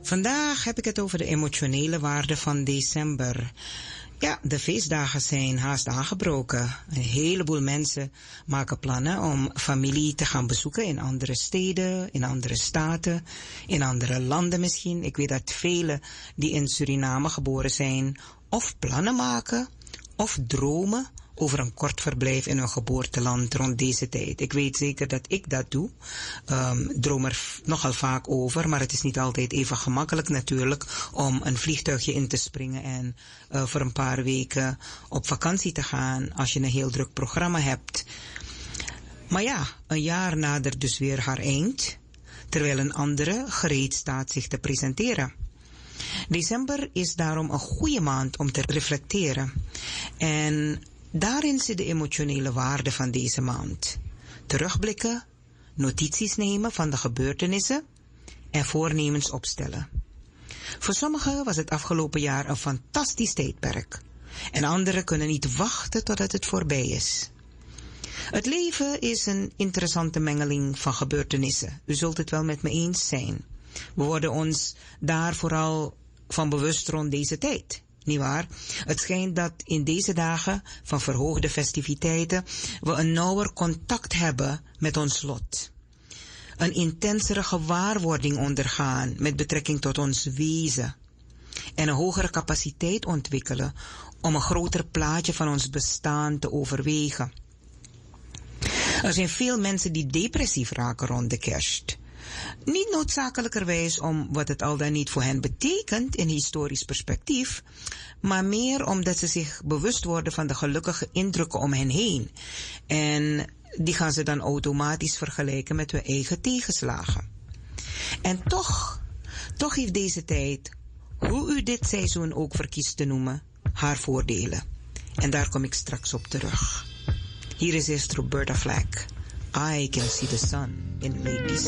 Vandaag heb ik het over de emotionele waarde van december. Ja, de feestdagen zijn haast aangebroken. Een heleboel mensen maken plannen om familie te gaan bezoeken in andere steden, in andere staten, in andere landen misschien. Ik weet dat velen die in Suriname geboren zijn of plannen maken of dromen over een kort verblijf in hun geboorteland rond deze tijd. Ik weet zeker dat ik dat doe. Droom er nogal vaak over, maar het is niet altijd even gemakkelijk natuurlijk om een vliegtuigje in te springen en voor een paar weken op vakantie te gaan als je een heel druk programma hebt. Maar ja, een jaar nadert dus weer haar eind, terwijl een andere gereed staat zich te presenteren. December is daarom een goede maand om te reflecteren. En daarin zit de emotionele waarde van deze maand. Terugblikken, notities nemen van de gebeurtenissen en voornemens opstellen. Voor sommigen was het afgelopen jaar een fantastisch tijdperk. En anderen kunnen niet wachten totdat het voorbij is. Het leven is een interessante mengeling van gebeurtenissen. U zult het wel met me eens zijn. We worden ons daar vooral van bewust rond deze tijd. Niet waar? Het schijnt dat in deze dagen van verhoogde festiviteiten we een nauwer contact hebben met ons lot. Een intensere gewaarwording ondergaan met betrekking tot ons wezen. En een hogere capaciteit ontwikkelen om een groter plaatje van ons bestaan te overwegen. Er zijn veel mensen die depressief raken rond de kerst. Niet noodzakelijkerwijs om wat het al dan niet voor hen betekent in historisch perspectief, maar meer omdat ze zich bewust worden van de gelukkige indrukken om hen heen. En die gaan ze dan automatisch vergelijken met hun eigen tegenslagen. En toch heeft deze tijd, hoe u dit seizoen ook verkiest te noemen, haar voordelen. En daar kom ik straks op terug. Hier is eerst Roberta Flack. I Can See the Sun in Late December.